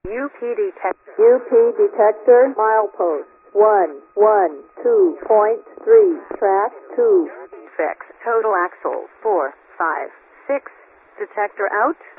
UP detector. UP detector, milepost 112.3, track 2. Fix. Total axle 4, 5, 6. Detector out.